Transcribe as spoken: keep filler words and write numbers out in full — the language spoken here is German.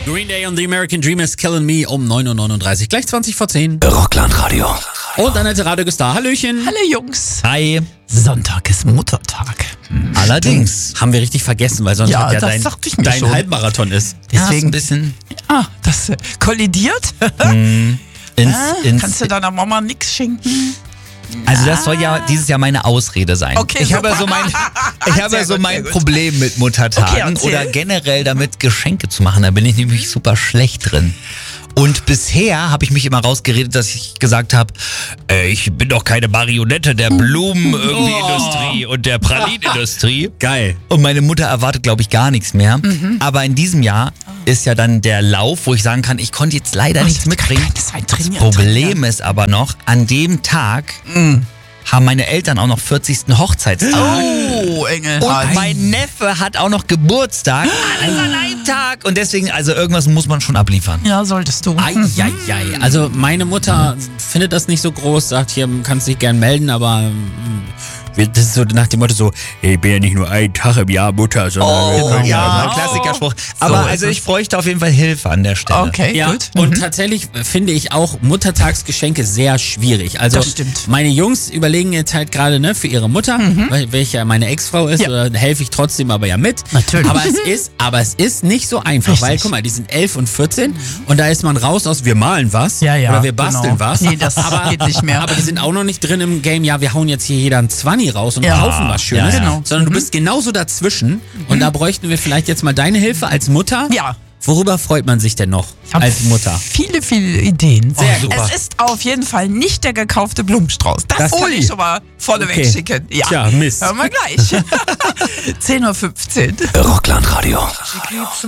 Green Day und The American Dream is Killing Me um neun Uhr neununddreißig, gleich zwanzig vor zehn. Rockland-Radio. Und Annette Radegustar, Hallöchen. Hallo Jungs. Hi. Sonntag ist Muttertag. Allerdings haben wir richtig vergessen, weil sonst Ja, ja das dein, dachte ich mir dein schon. Halbmarathon ist. Ja, Deswegen ist ein bisschen Ah, das äh, kollidiert. ins, Ah, ins Kannst du deiner Mama nichts schenken? Also das soll ja dieses Jahr meine Ausrede sein. Okay, ich habe ja super. so mein, ich habe ja Sehr so gut, mein sehr gut. Problem mit Muttertagen Okay, erzähl. oder generell damit Geschenke zu machen. Da bin ich nämlich super schlecht drin. Und bisher habe ich mich immer rausgeredet, dass ich gesagt habe, äh, ich bin doch keine Marionette der Blumenindustrie und der Pralinenindustrie. Geil. Und meine Mutter erwartet, glaube ich, gar nichts mehr. Aber in diesem Jahr ist ja dann der Lauf, wo ich sagen kann, ich konnte jetzt leider Ach, nichts ich hab gar mitbringen. keine Zeit, trainieren, Problem trainieren. ist aber noch, an dem Tag haben meine Eltern auch noch vierzigsten Hochzeitstag. Oh, Engel. Und mein Neffe hat auch noch Geburtstag. Alles an einem Tag. Und deswegen, also irgendwas muss man schon abliefern. Ja, solltest du. Eieiei. Also meine Mutter findet das nicht so groß, sagt hier, kannst dich gern melden, aber ähm, wir- das ist so nach dem Motto so, hey, ich bin ja nicht nur ein Tag im Jahr Mutter, sondern wir Oh, können ja, Oh. Klassikerspruch. Aber So also ist ich es. bräuchte auf jeden Fall Hilfe an der Stelle. Okay, Ja, gut. und tatsächlich finde ich auch Muttertagsgeschenke sehr schwierig. Also Das stimmt. meine Jungs überlegen jetzt halt gerade ne, für ihre Mutter, weil- welche ja meine Ex-Frau ist, Ja. oder helfe ich trotzdem aber ja mit. Natürlich. Aber es ist, aber es ist nicht so einfach, Richtig. weil guck mal, die sind elf und vierzehn und da ist man raus aus, wir malen was Ja, ja, oder wir basteln genau. was. Nee, das geht nicht mehr. Aber die sind auch noch nicht drin im Game, ja, wir hauen jetzt hier jeder einen Zwanni raus und Ja. kaufen was Schönes. Ja, genau. Sondern du bist genauso dazwischen und da bräuchten wir vielleicht jetzt mal deine Hilfe als Mutter. Ja. Worüber freut man sich denn noch Ich hab als Mutter? Viele, viele Ideen. Sehr gut. Es ist auf jeden Fall nicht der gekaufte Blumenstrauß. Das, Das- kann Ui. ich schon mal vorneweg Okay. schicken. Ja. Tja, Mist. Hören wir gleich. zehn Uhr fünfzehn. Rockland-Radio.